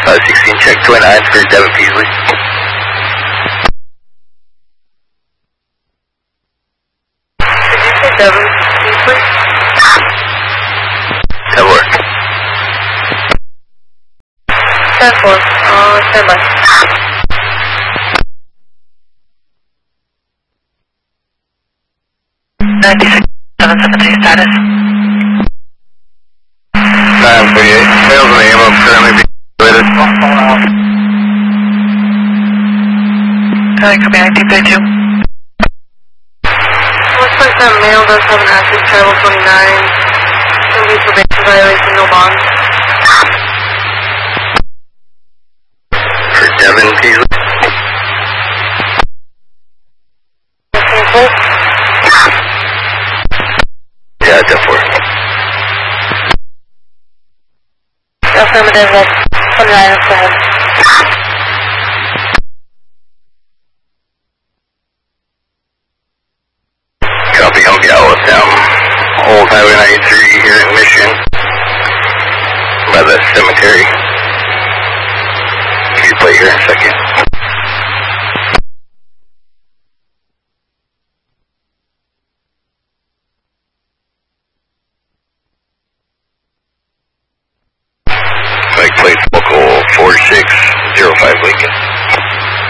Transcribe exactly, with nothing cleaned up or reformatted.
five sixteen, check twenty-nine for Devin Peasley. Did you say Devin Peasley? That work. ten four, uh, stand by. ninety-six seven seven two status. nine forty-eight, males and ammo currently being related. Alright, copy, nineteen thirty-two. Looks like that male does have an active Title twenty-nine. Can be probation violation, no bond. For Devin Peasley. Yeah, ten four. Affirmative, that's twenty-nine, let's go ahead. Copy, Home Gallup down. Old Highway ninety-three here in Mission. By the cemetery. Can you play here in a second? Like plates local four six zero five Lincoln.